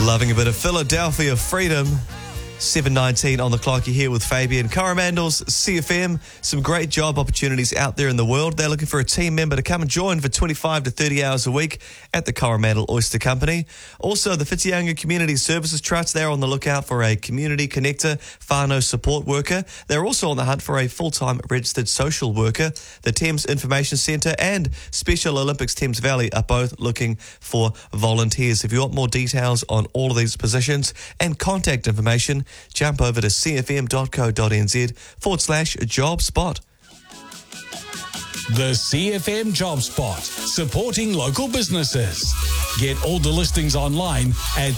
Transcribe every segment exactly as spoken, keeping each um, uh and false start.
Loving a bit of Philadelphia Freedom. seven nineteen on the clock. You're here with Fabian. Coromandel's C F M. Some great job opportunities out there in the world. They're looking for a team member to come and join for twenty-five to thirty hours a week at the Coromandel Oyster Company. Also, the Whitianga Community Services Trust, they're on the lookout for a community connector, whānau support worker. They're also on the hunt for a full-time registered social worker. The Thames Information Centre and Special Olympics Thames Valley are both looking for volunteers. If you want more details on all of these positions and contact information, jump over to cfm.co.nz forward slash job spot. The C F M Job Spot, supporting local businesses. Get all the listings online at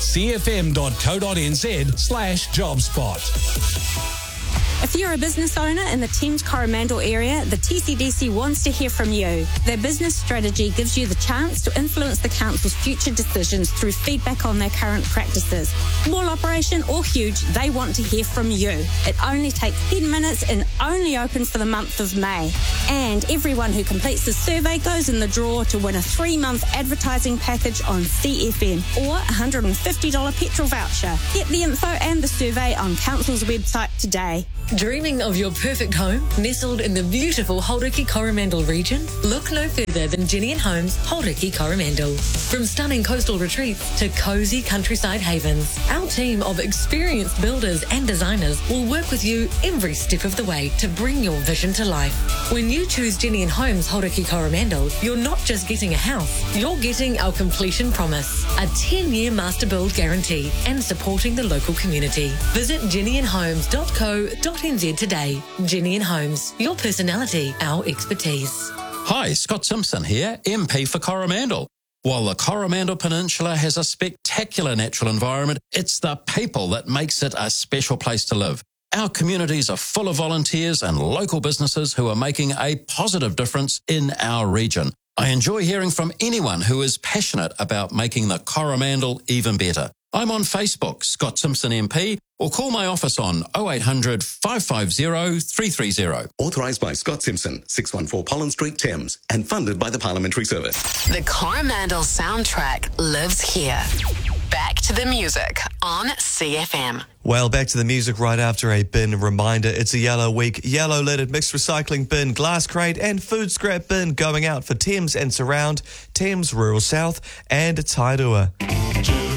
cfm.co.nz slash job spot. If you're a business owner in the Thames Coromandel area, the T C D C wants to hear from you. Their business strategy gives you the chance to influence the council's future decisions through feedback on their current practices. Small operation or huge, they want to hear from you. It only takes ten minutes and only open for the month of May. And everyone who completes the survey goes in the draw to win a three-month advertising package on C F M or a one hundred fifty dollars petrol voucher. Get the info and the survey on council's website today. Dreaming of your perfect home nestled in the beautiful Hauraki Coromandel region? Look no further than Jenny and Homes Hauraki Coromandel. From stunning coastal retreats to cosy countryside havens, our team of experienced builders and designers will work with you every step of the way to bring your vision to life. When you choose Jenny and Homes Hauraki Coromandel, you're not just getting a house, you're getting our completion promise, a ten-year master build guarantee, and supporting the local community. Visit jenny and homes dot co dot n z today. Jenny and Homes, your personality, our expertise. Hi, Scott Simpson here, M P for Coromandel. While the Coromandel Peninsula has a spectacular natural environment, it's the people that makes it a special place to live. Our communities are full of volunteers and local businesses who are making a positive difference in our region. I enjoy hearing from anyone who is passionate about making the Coromandel even better. I'm on Facebook, Scott Simpson M P, or call my office on oh eight hundred, five five zero, three three zero. Authorised by Scott Simpson, six one four Pollen Street, Thames, and funded by the Parliamentary Service. The Coromandel soundtrack lives here. Back to the music on C F M. Well, back to the music right after a bin reminder. It's a yellow week. Yellow lidded mixed recycling bin, glass crate and food scrap bin going out for Thames and surround, Thames Rural South and Tairua.